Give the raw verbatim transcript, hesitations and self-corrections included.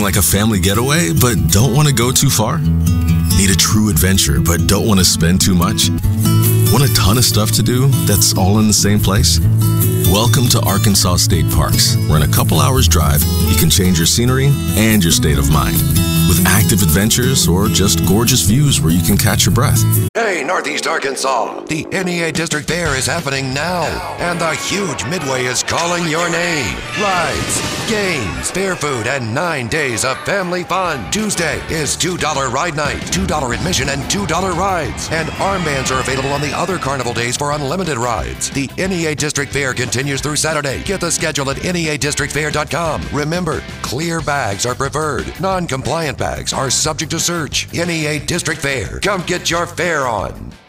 like a family getaway but don't want to go too far? Need a true adventure but don't want to spend too much? Want a ton of stuff to do that's all in the same place? Welcome to Arkansas State Parks, where in a couple hours drive, you can change your scenery and your state of mind. With active adventures or just gorgeous views where you can catch your breath. Hey, Northeast Arkansas! The N E A District Fair is happening now, and the huge Midway is calling your name. Rides, games, fair food, and nine days of family fun. Tuesday is two dollar ride night, two dollar admission, and two dollar rides. And armbands are available on the other carnival days for unlimited rides. The N E A District Fair continues through Saturday. Get the schedule at N E A district fair dot com. Remember, clear bags are preferred. Non-compliant bags are subject to search. N E A District Fair. Come get your fare on.